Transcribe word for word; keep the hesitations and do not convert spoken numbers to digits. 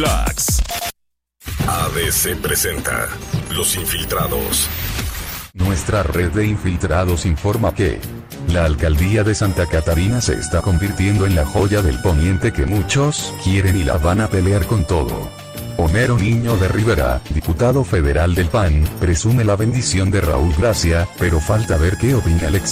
Lax. A D C presenta Los Infiltrados. Nuestra red de infiltrados informa que la alcaldía de Santa Catarina se está convirtiendo en la joya del poniente que muchos quieren y la van a pelear con todo. Homero Niño de Rivera, diputado federal del P A N, presume la bendición de Raúl Gracia, pero falta ver qué opina el ex